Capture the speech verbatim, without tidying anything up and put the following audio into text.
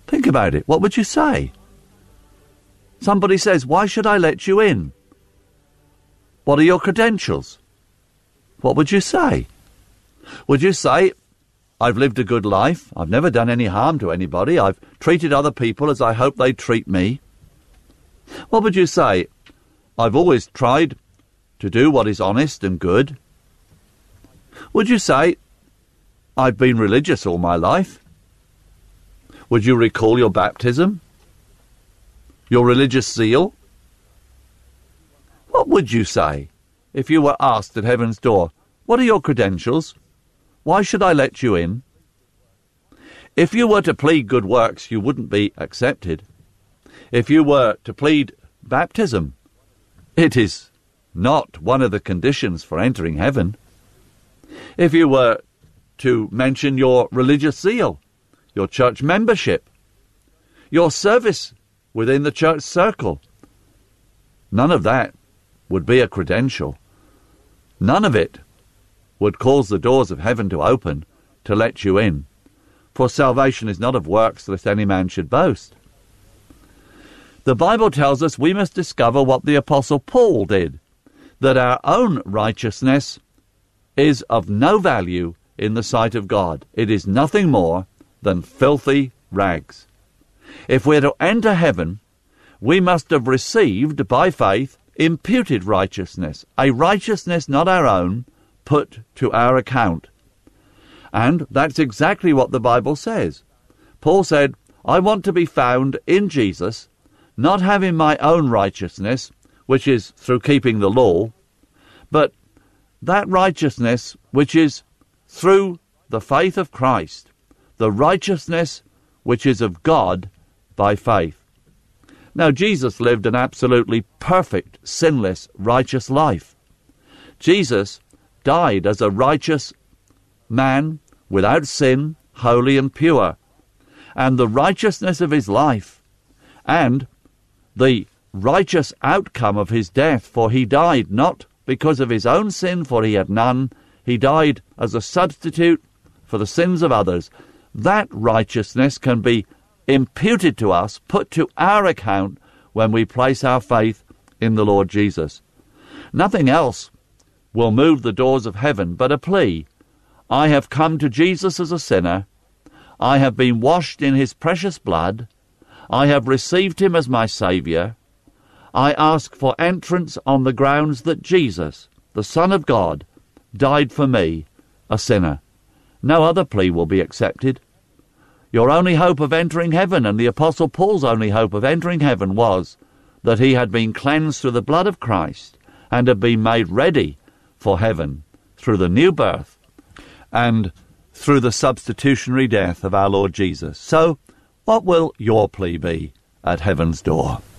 Think about it. What would you say? Somebody says, why should I let you in? What are your credentials? What would you say? Would you say, I've lived a good life, I've never done any harm to anybody, I've treated other people as I hope they treat me? What would you say? I've always tried to do what is honest and good. Would you say, I've been religious all my life? Would you recall your baptism? Your religious zeal? What would you say if you were asked at heaven's door, what are your credentials? Why should I let you in? If you were to plead good works, you wouldn't be accepted. If you were to plead baptism, it is not one of the conditions for entering heaven. If you were to mention your religious zeal, your church membership, your service within the church circle, none of that would be a credential. None of it would cause the doors of heaven to open to let you in. For salvation is not of works, lest any man should boast. The Bible tells us we must discover what the Apostle Paul did, that our own righteousness is of no value in the sight of God. It is nothing more than filthy rags. If we're to enter heaven, we must have received by faith imputed righteousness, a righteousness not our own, put to our account. And that's exactly what the Bible says. Paul said, I want to be found in Jesus, not having my own righteousness, which is through keeping the law, but that righteousness which is through the faith of Christ, the righteousness which is of God by faith. Now, Jesus lived an absolutely perfect, sinless, righteous life. Jesus died as a righteous man, without sin, holy and pure. And the righteousness of his life, and the righteous outcome of his death, for he died not because of his own sin, for he had none, he died as a substitute for the sins of others. That righteousness can be imputed to us, put to our account, when we place our faith in the Lord Jesus. Nothing else will move the doors of heaven but a plea. I have come to Jesus as a sinner. I have been washed in his precious blood. I have received him as my Saviour. I ask for entrance on the grounds that Jesus, the Son of God, died for me, a sinner. No other plea will be accepted. Your only hope of entering heaven, and the Apostle Paul's only hope of entering heaven, was that he had been cleansed through the blood of Christ and had been made ready for heaven through the new birth and through the substitutionary death of our Lord Jesus. So, what will your plea be at heaven's door?